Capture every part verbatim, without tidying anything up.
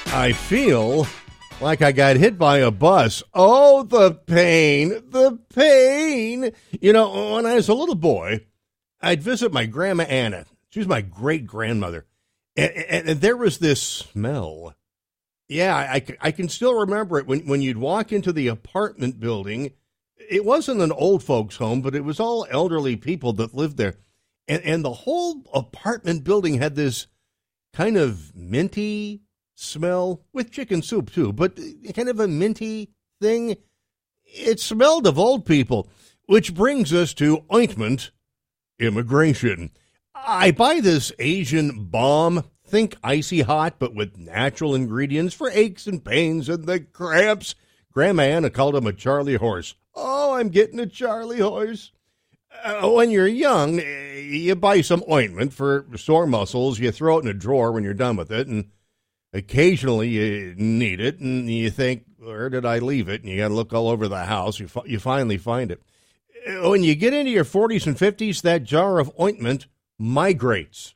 I feel like I got hit by a bus. Oh, the pain, the pain. You know, when I was a little boy, I'd visit my Grandma Anna. She was my great-grandmother. And, and, and there was this smell. Yeah, I, I can still remember it when, when you'd walk into the apartment building. It wasn't an old folks' home, but it was all elderly people that lived there. And, and the whole apartment building had this kind of minty smell, with chicken soup too, but kind of a minty thing. It smelled of old people, which brings us to ointment immigration. I buy this Asian balm, think icy hot, but with natural ingredients for aches and pains and the cramps. Grandma Anna called him a Charlie horse. Oh, I'm getting a Charlie horse. Uh, when you're young, you buy some ointment for sore muscles. You throw it in a drawer when you're done with it, and occasionally you need it, and you think, where did I leave it? And you got to look all over the house. You, fi- you finally find it. When you get into your forties and fifties, that jar of ointment migrates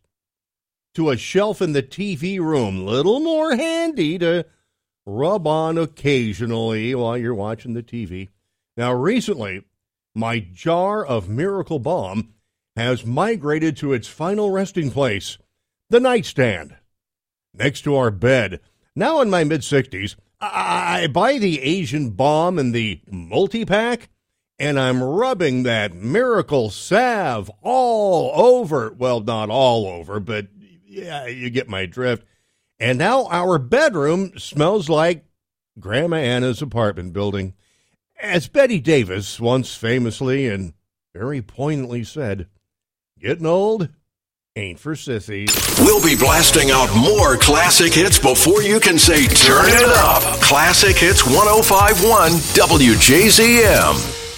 to a shelf in the T V room, little more handy to rub on occasionally while you're watching the T V. Now, recently, my jar of Miracle Balm has migrated to its final resting place, the nightstand, next to our bed. Now in my mid-sixties, I, I buy the Asian Balm in the multi-pack, and I'm rubbing that Miracle Salve all over. Well, not all over, but yeah, you get my drift. And now our bedroom smells like Grandma Anna's apartment building. As Betty Davis once famously and very poignantly said, getting old ain't for sissies. We'll be blasting out more classic hits before you can say turn it up. Classic Hits one oh five point one W J Z M.